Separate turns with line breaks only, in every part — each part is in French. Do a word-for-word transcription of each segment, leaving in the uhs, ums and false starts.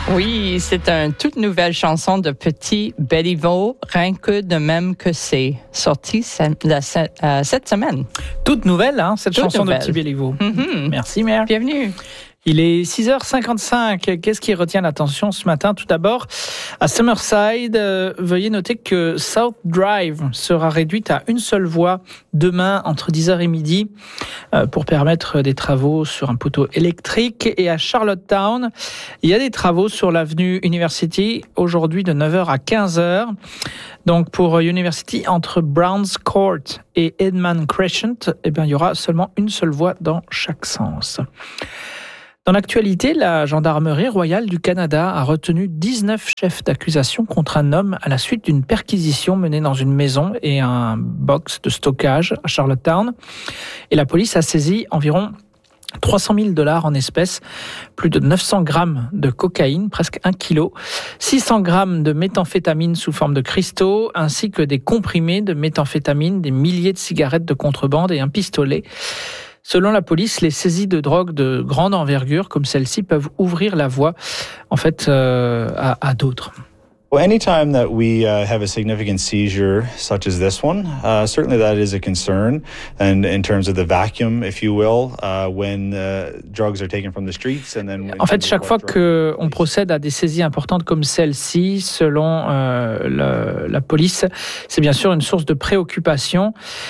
Oui, c'est une toute nouvelle chanson de Petit Béliveau, rien que de même que c'est, sortie cette, la, euh, cette semaine.
Toute nouvelle, hein, cette
toute
chanson
nouvelle.
de Petit Béliveau.
Mm-hmm.
Merci, Mère.
Bienvenue.
Il est six heures cinquante-cinq. Qu'est-ce qui retient l'attention ce matin? Tout d'abord, à Summerside, euh, veuillez noter que South Drive sera réduite à une seule voie demain entre dix heures et midi euh, pour permettre des travaux sur un poteau électrique. Et à Charlottetown, il y a des travaux sur l'avenue University aujourd'hui de neuf heures à quinze heures. Donc pour University, entre Browns Court et Edman Crescent, eh bien, il y aura seulement une seule voie dans chaque sens. Dans l'actualité, la Gendarmerie royale du Canada a retenu dix-neuf chefs d'accusation contre un homme à la suite d'une perquisition menée dans une maison et un box de stockage à Charlottetown. Et la police a saisi environ trois cent mille dollars en espèces, plus de neuf cents grammes de cocaïne, presque un kilo, six cents grammes de méthamphétamine sous forme de cristaux, ainsi que des comprimés de méthamphétamine, des milliers de cigarettes de contrebande et un pistolet. Selon la police, les saisies de drogue de grande envergure comme celle-ci peuvent ouvrir la voie en fait euh, à, à d'autres.
Well, anytime that we uh, have a significant seizure such as this one, uh, certainly that is a concern. And in terms of the vacuum, if you will, uh, when uh, drugs are taken from the streets, and then.
En fait, chaque fois que on procède à des saisies importantes comme celle-ci, selon euh, la, la police, c'est bien sûr une source de préoccupation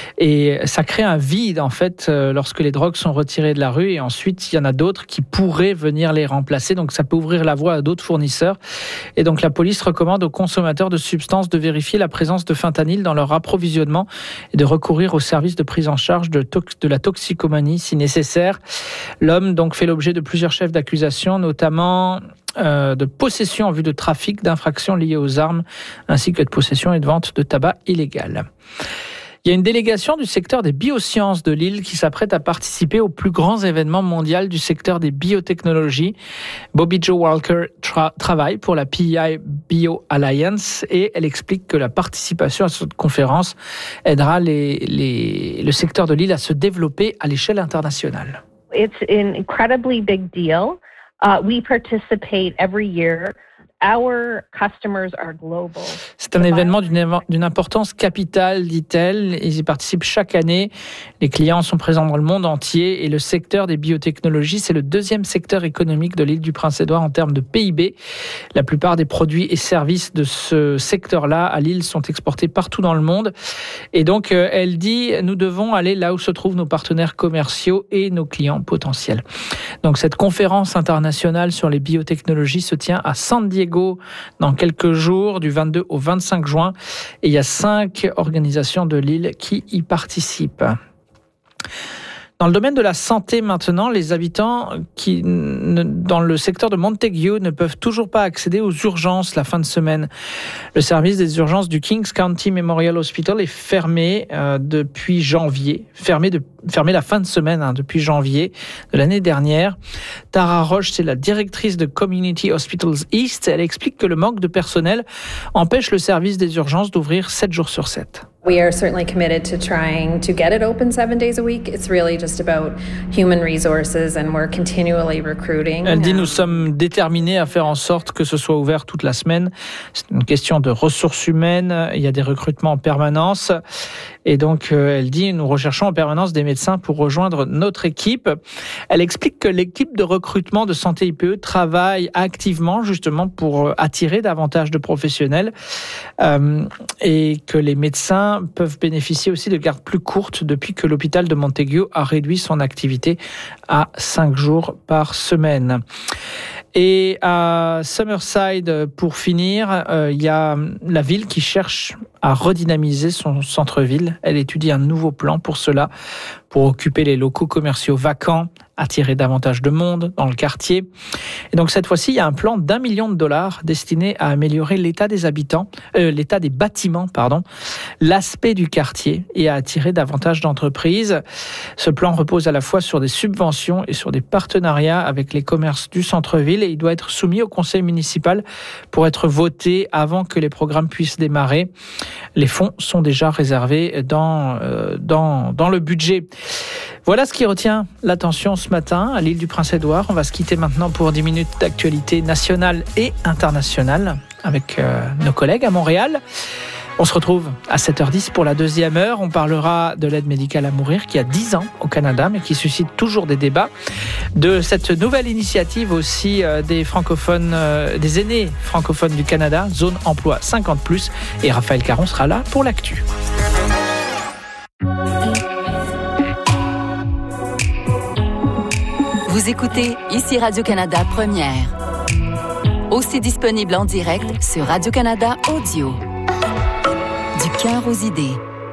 et ça crée un vide en fait euh, lorsque les drogues sont retirées de la rue et ensuite il y en a d'autres qui pourraient venir les remplacer. Donc ça peut ouvrir la voie à d'autres fournisseurs. Et donc la police recommande aux consommateurs de substances de vérifier la présence de fentanyl dans leur approvisionnement et de recourir aux services de prise en charge de, tox- de la toxicomanie si nécessaire. L'homme donc fait l'objet de plusieurs chefs d'accusation, notamment euh, de possession en vue de trafic, d'infractions liées aux armes, ainsi que de possession et de vente de tabac illégal. Il y a une délégation du secteur des biosciences de Lille qui s'apprête à participer aux plus grands événements mondiaux du secteur des biotechnologies. Bobby Jo Walker tra- travaille pour la P I Bio Alliance et elle explique que la participation à cette conférence aidera les, les, le secteur de Lille à se développer à l'échelle internationale.
It's an incredibly big deal. Uh, we participate every year. Our customers are global.
C'est un événement d'une, d'une importance capitale, dit-elle. Ils y participent chaque année. Les clients sont présents dans le monde entier et le secteur des biotechnologies, c'est le deuxième secteur économique de l'île du Prince-Édouard en termes de P I B. La plupart des produits et services de ce secteur-là à l'île sont exportés partout dans le monde. Et donc, elle dit, nous devons aller là où se trouvent nos partenaires commerciaux et nos clients potentiels. Donc, cette conférence internationale sur les biotechnologies se tient à San Diego dans quelques jours, du vingt-deux au vingt-cinq juin. Et il y a cinq organisations de l'île qui y participent. Dans le domaine de la santé maintenant, les habitants qui, dans le secteur de Montague ne peuvent toujours pas accéder aux urgences la fin de semaine. Le service des urgences du Kings County Memorial Hospital est fermé euh, depuis janvier, fermé, de, fermé la fin de semaine hein, depuis janvier de l'année dernière. Tara Roche, c'est la directrice de Community Hospitals East. Elle explique que le manque de personnel empêche le service des urgences d'ouvrir sept jours sur sept.
We are certainly committed to trying to get it open seven days a week. It's really just about human resources and we're continually recruiting.
Elle dit nous sommes déterminés à faire en sorte que ce soit ouvert toute la semaine. C'est une question de ressources humaines. Il y a des recrutements en permanence. Et donc, elle dit nous recherchons en permanence des médecins pour rejoindre notre équipe. Elle explique que l'équipe de recrutement de Santé I P E travaille activement justement pour attirer davantage de professionnels euh, et que les médecins peuvent bénéficier aussi de gardes plus courtes depuis que l'hôpital de Montague a réduit son activité à cinq jours par semaine. Et à Summerside, pour finir, euh, il y a la ville qui cherche à redynamiser son centre-ville. Elle étudie un nouveau plan pour cela, pour occuper les locaux commerciaux vacants, attirer davantage de monde dans le quartier. Et donc cette fois-ci, il y a un plan d'un million de dollars destiné à améliorer l'état des habitants, euh, l'état des bâtiments, pardon, l'aspect du quartier et à attirer davantage d'entreprises. Ce plan repose à la fois sur des subventions et sur des partenariats avec les commerces du centre-ville et il doit être soumis au conseil municipal pour être voté avant que les programmes puissent démarrer. Les fonds sont déjà réservés dans, euh, dans, dans le budget. Voilà ce qui retient l'attention ce matin à l'île du Prince-Édouard. On va se quitter maintenant pour dix minutes d'actualité nationale et internationale avec euh, nos collègues à Montréal. On se retrouve à sept heures dix pour la deuxième heure. On parlera de l'aide médicale à mourir qui a dix ans au Canada, mais qui suscite toujours des débats. De cette nouvelle initiative aussi des francophones, euh, des aînés francophones du Canada, Zone Emploi cinquante plus. Et Raphaël Caron sera là pour l'actu.
Vous écoutez ici Radio-Canada Première. Aussi disponible en direct sur Radio-Canada Audio. Du cœur aux idées.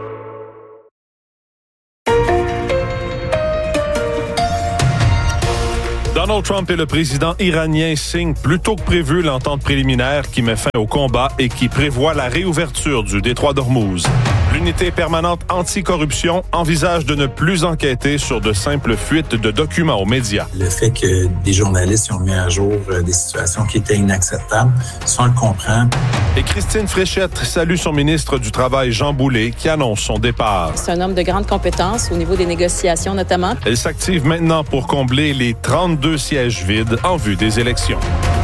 Donald Trump et le président iranien signent plus tôt que prévu l'entente préliminaire qui met fin au combat et qui prévoit la réouverture du détroit d'Ormuz. L'unité permanente anticorruption envisage de ne plus enquêter sur de simples fuites de documents aux médias.
Le fait que des journalistes ont mis à jour des situations qui étaient inacceptables, ça on le comprend.
Et Christine Fréchette salue son ministre du Travail, Jean Boulet, qui annonce son départ.
C'est un homme de grande compétence au niveau des négociations notamment.
Elle s'active maintenant pour combler les trente-deux sièges vides en vue des élections.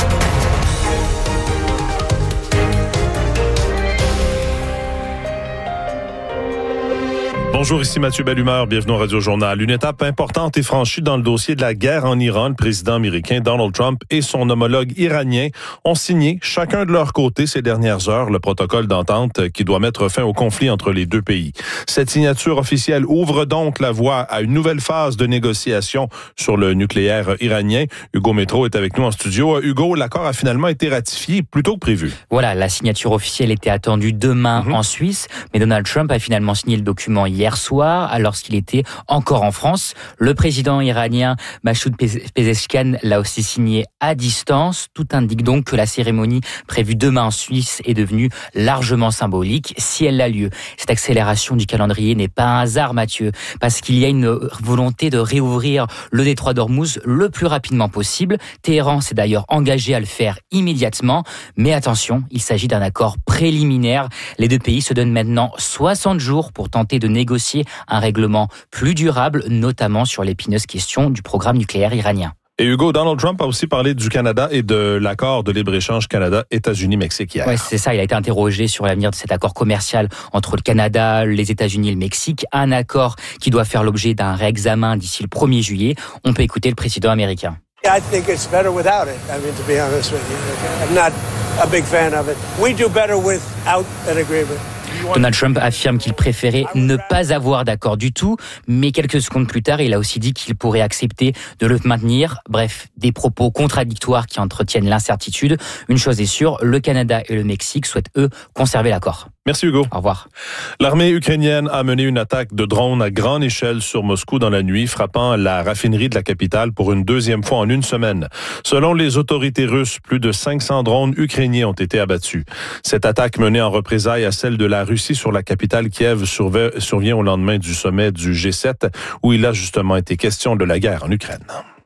Bonjour, ici Mathieu Bellumeur, bienvenue au Radio Journal. Une étape importante est franchie dans le dossier de la guerre en Iran. Le président américain Donald Trump et son homologue iranien ont signé, chacun de leur côté ces dernières heures, le protocole d'entente qui doit mettre fin au conflit entre les deux pays. Cette signature officielle ouvre donc la voie à une nouvelle phase de négociation sur le nucléaire iranien. Hugo Métro est avec nous en studio. Hugo, l'accord a finalement été ratifié plus tôt que prévu.
Voilà, la signature officielle était attendue demain mm-hmm. en Suisse, mais Donald Trump a finalement signé le document hier soir, alors qu'il était encore en France. Le président iranien Masoud Pezeshkian l'a aussi signé à distance. Tout indique donc que la cérémonie prévue demain en Suisse est devenue largement symbolique, si elle a lieu. Cette accélération du calendrier n'est pas un hasard, Mathieu, parce qu'il y a une volonté de réouvrir le détroit d'Ormuz le plus rapidement possible. Téhéran s'est d'ailleurs engagé à le faire immédiatement, mais attention, il s'agit d'un accord préliminaire. Les deux pays se donnent maintenant soixante jours pour tenter de négocier un règlement plus durable, notamment sur l'épineuse question du programme nucléaire iranien.
Et Hugo, Donald Trump a aussi parlé du Canada et de l'accord de libre-échange Canada-États-Unis-Mexique hier.
Oui, c'est ça. Il a été interrogé sur l'avenir de cet accord commercial entre le Canada, les États-Unis et le Mexique. Un accord qui doit faire l'objet d'un réexamen d'ici le premier juillet. On peut écouter le président américain.
I think it's better without it. I mean, to be honest with you, I'm not a big fan of it. We do better without an agreement.
Donald Trump affirme qu'il préférait ne pas avoir d'accord du tout, mais quelques secondes plus tard, il a aussi dit qu'il pourrait accepter de le maintenir. Bref, des propos contradictoires qui entretiennent l'incertitude. Une chose est sûre, le Canada et le Mexique souhaitent, eux, conserver l'accord.
Merci Hugo.
Au revoir.
L'armée ukrainienne a mené une attaque de drones à grande échelle sur Moscou dans la nuit, frappant la raffinerie de la capitale pour une deuxième fois en une semaine. Selon les autorités russes, plus de cinq cents drones ukrainiens ont été abattus. Cette attaque menée en représailles à celle de la Russie sur la capitale Kiev survient au lendemain du sommet du G sept, où il a justement été question de la guerre en Ukraine.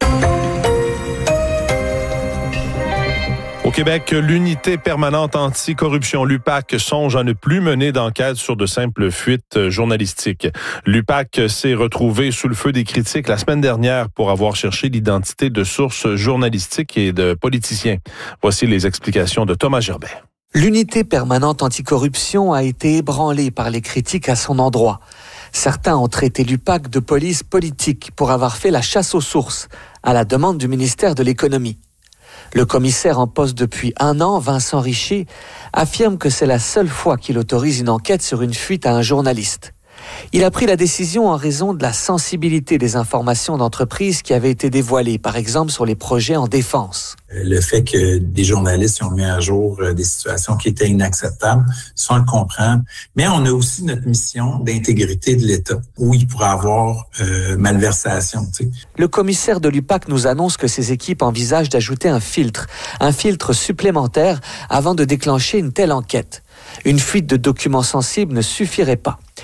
Au Québec, l'unité permanente anticorruption, l'U P A C, songe à ne plus mener d'enquête sur de simples fuites journalistiques. L'U P A C s'est retrouvé sous le feu des critiques la semaine dernière pour avoir cherché l'identité de sources journalistiques et de politiciens. Voici les explications de Thomas Gerbet.
L'unité permanente anticorruption a été ébranlée par les critiques à son endroit. Certains ont traité l'U P A C de police politique pour avoir fait la chasse aux sources, à la demande du ministère de l'Économie. Le commissaire en poste depuis un an, Vincent Richer, affirme que c'est la seule fois qu'il autorise une enquête sur une fuite à un journaliste. Il a pris la décision en raison de la sensibilité des informations d'entreprise qui avaient été dévoilées, par exemple sur les projets en défense.
Le fait que des journalistes ont mis à jour des situations qui étaient inacceptables, ça on le comprend. Mais on a aussi notre mission d'intégrité de l'État, où il pourrait avoir euh, malversation. Tu sais.
Le commissaire de l'U P A C nous annonce que ses équipes envisagent d'ajouter un filtre, un filtre supplémentaire avant de déclencher une telle enquête. Une fuite de documents sensibles ne suffirait pas.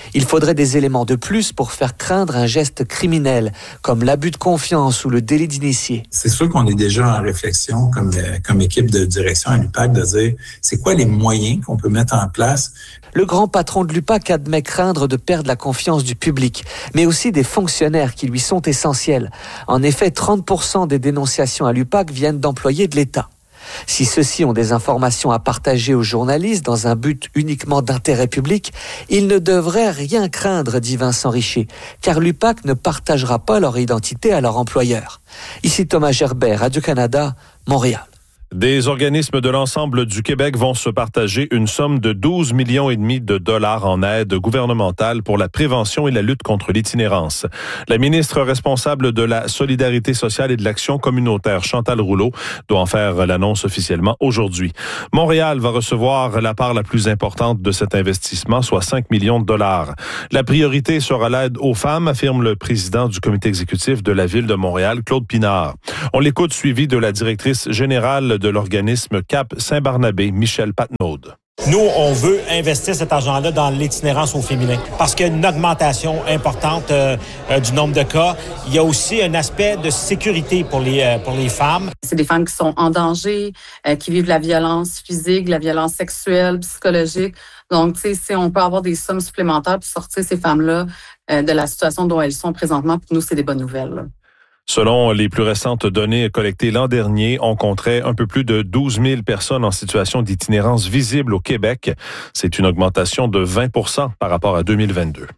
Il faudrait des éléments de plus pour faire craindre un geste criminel, comme l'abus de confiance ou le délit d'initié.
C'est sûr qu'on est déjà en réflexion comme, comme équipe de direction à l'U P A C de dire c'est quoi les moyens qu'on peut mettre en place.
Le grand patron de l'U P A C admet craindre de perdre la confiance du public, mais aussi des fonctionnaires qui lui sont essentiels. En effet, trente pour cent des dénonciations à l'U P A C viennent d'employés de l'État. Si ceux-ci ont des informations à partager aux journalistes dans un but uniquement d'intérêt public, ils ne devraient rien craindre, dit Vincent Richer, car l'U P A C ne partagera pas leur identité à leur employeur. Ici Thomas Gerbert, Radio-Canada, Montréal.
Des organismes de l'ensemble du Québec vont se partager une somme de douze millions et demi de dollars en aide gouvernementale pour la prévention et la lutte contre l'itinérance. La ministre responsable de la Solidarité sociale et de l'action communautaire, Chantal Rouleau, doit en faire l'annonce officiellement aujourd'hui. Montréal va recevoir la part la plus importante de cet investissement, soit cinq millions de dollars. La priorité sera l'aide aux femmes, affirme le président du comité exécutif de la Ville de Montréal, Claude Pinard. On l'écoute suivi de la directrice générale de l'organisme Cap Saint-Barnabé, Michel Patnaud.
Nous, on veut investir cet argent-là dans l'itinérance au féminin parce qu'il y a une augmentation importante euh, euh, du nombre de cas. Il y a aussi un aspect de sécurité pour les, euh, pour les femmes.
C'est des femmes qui sont en danger, euh, qui vivent de la violence physique, de la violence sexuelle, psychologique. Donc, tu sais, si on peut avoir des sommes supplémentaires pour sortir ces femmes-là euh, de la situation dont elles sont présentement, pour nous, c'est des bonnes nouvelles, là.
Selon les plus récentes données collectées l'an dernier, on compterait un peu plus de douze mille personnes en situation d'itinérance visible au Québec. C'est une augmentation de vingt pour cent par rapport à deux mille vingt-deux.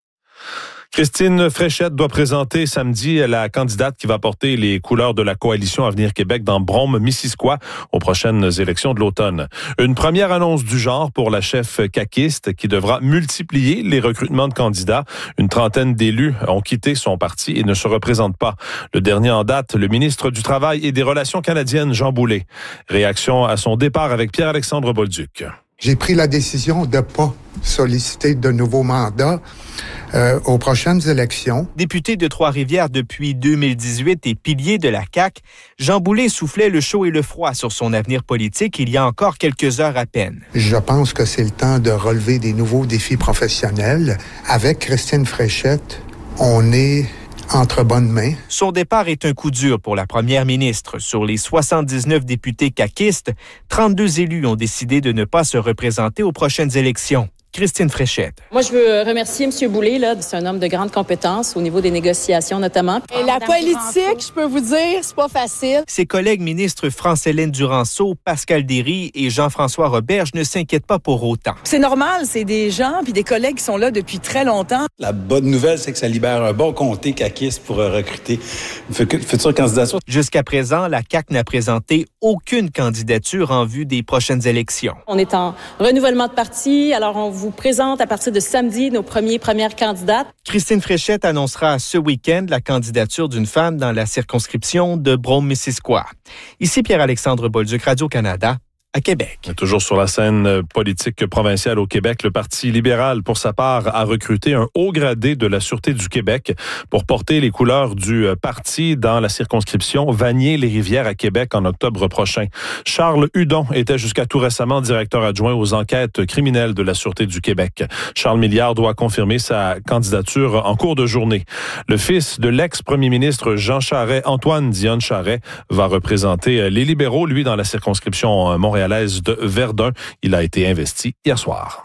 Christine Fréchette doit présenter samedi la candidate qui va porter les couleurs de la coalition Avenir Québec dans Brome-Missisquoi aux prochaines élections de l'automne. Une première annonce du genre pour la chef caquiste qui devra multiplier les recrutements de candidats. Une trentaine d'élus ont quitté son parti et ne se représentent pas. Le dernier en date, le ministre du Travail et des Relations canadiennes, Jean Boulet. Réaction à son départ avec Pierre-Alexandre Bolduc.
J'ai pris la décision de ne pas solliciter de nouveaux mandats euh, aux prochaines élections.
Député de Trois-Rivières depuis deux mille dix-huit et pilier de la C A Q, Jean Boulet soufflait le chaud et le froid sur son avenir politique il y a encore quelques heures à peine.
Je pense que c'est le temps de relever des nouveaux défis professionnels. Avec Christine Fréchette, on est entre bonnes mains.
Son départ est un coup dur pour la première ministre. Sur les soixante-dix-neuf députés caquistes, trente-deux élus ont décidé de ne pas se représenter aux prochaines élections. Christine Fréchette.
Moi, je veux remercier M. Boulay. Là. C'est un homme de grande compétence au niveau des négociations, notamment.
Et la politique, je peux vous dire, c'est pas facile.
Ses collègues ministres France-Hélène Duranceau, Pascal Derry et Jean-François Roberge ne s'inquiètent pas pour autant.
C'est normal, c'est des gens puis des collègues qui sont là depuis très longtemps.
La bonne nouvelle, c'est que ça libère un bon comté caquiste pour recruter une future candidature.
Jusqu'à présent, la C A Q n'a présenté aucune candidature en vue des prochaines élections.
On est en renouvellement de parti, alors on vous présente à partir de samedi nos premiers premières candidates.
Christine Fréchette annoncera ce week-end la candidature d'une femme dans la circonscription de Brome-Missisquoi. Ici Pierre-Alexandre Bolduc, Radio-Canada. À Québec.
Toujours sur la scène politique provinciale au Québec, le Parti libéral, pour sa part, a recruté un haut gradé de la Sûreté du Québec pour porter les couleurs du parti dans la circonscription Vanier-les-Rivières à Québec en octobre prochain. Charles Hudon était jusqu'à tout récemment directeur adjoint aux enquêtes criminelles de la Sûreté du Québec. Charles Milliard doit confirmer sa candidature en cours de journée. Le fils de l'ex-premier ministre Jean Charest, Antoine Dionne Charest, va représenter les libéraux, lui, dans la circonscription Montréal de Verdun. Il a été investi hier soir.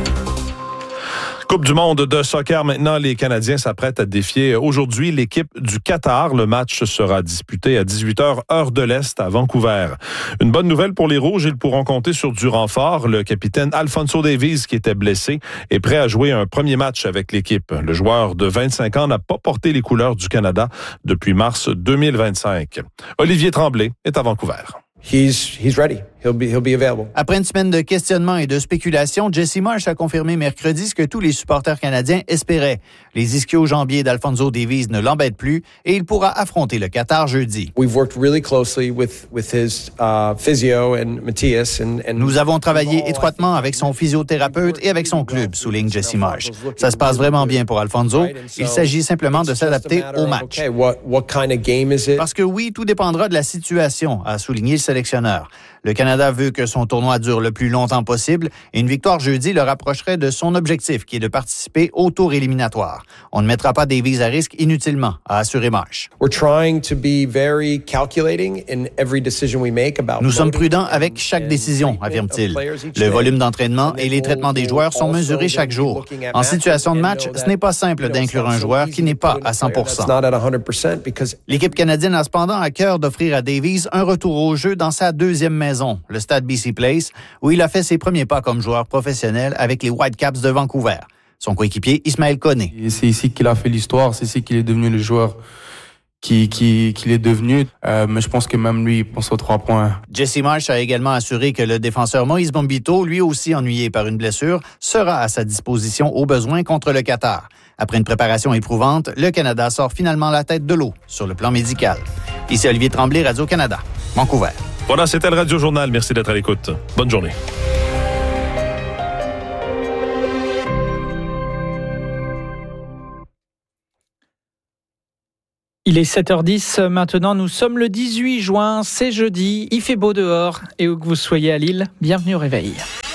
Coupe du monde de soccer. Maintenant, les Canadiens s'apprêtent à défier aujourd'hui l'équipe du Qatar. Le match sera disputé à dix-huit heures, heure de l'Est, à Vancouver. Une bonne nouvelle pour les Rouges, ils pourront compter sur du renfort. Le capitaine Alphonso Davies, qui était blessé, est prêt à jouer un premier match avec l'équipe. Le joueur de vingt-cinq ans n'a pas porté les couleurs du Canada depuis mars deux mille vingt-cinq. Olivier Tremblay est à Vancouver.
He's, he's ready. He'll be, he'll be available.
Après une semaine de questionnements et de spéculations, Jesse Marsh a confirmé mercredi ce que tous les supporters canadiens espéraient. Les ischio-jambiers d'Alphonso Davies ne l'embêtent plus et il pourra affronter le Qatar jeudi.
We've worked really closely with, with his uh, physio and Matthias. And, and
Nous avons travaillé étroitement avec son physiothérapeute et avec son club, souligne Jesse Marsh. Ça se passe vraiment bien pour Alphonso. Il s'agit simplement de s'adapter au match.
Okay, what, what kind of game is it?
Parce que oui, tout dépendra de la situation, a souligné le sélectionneur. Le Canada Canada veut que son tournoi dure le plus longtemps possible et une victoire jeudi le rapprocherait de son objectif qui est de participer au tour éliminatoire. On ne mettra pas Davies à risque inutilement, a assuré Marsh.
We're trying to be very calculating in every decision we make about.
Nous sommes prudents avec chaque décision, affirme-t-il. Le volume d'entraînement et les traitements des joueurs sont mesurés chaque jour. En situation de match, ce n'est pas simple d'inclure un joueur qui n'est pas à cent pour cent. L'équipe canadienne a cependant à cœur d'offrir à Davies un retour au jeu dans sa deuxième maison, le stade B C Place, où il a fait ses premiers pas comme joueur professionnel avec les Whitecaps de Vancouver. Son coéquipier, Ismaël Koné.
Et c'est ici qu'il a fait l'histoire, c'est ici qu'il est devenu le joueur qui, qui, qu'il est devenu. Euh, mais je pense que même lui, il pense aux trois points.
Jesse Marsh a également assuré que le défenseur Moïse Bombito, lui aussi ennuyé par une blessure, sera à sa disposition au besoin contre le Qatar. Après une préparation éprouvante, le Canada sort finalement la tête de l'eau sur le plan médical. Ici Olivier Tremblay, Radio-Canada, Vancouver.
Voilà, c'était le Radio Journal. Merci d'être à l'écoute. Bonne journée.
Il est sept heures dix maintenant, nous sommes le dix-huit juin, c'est jeudi, il fait beau dehors et où que vous soyez à Lille, bienvenue au réveil.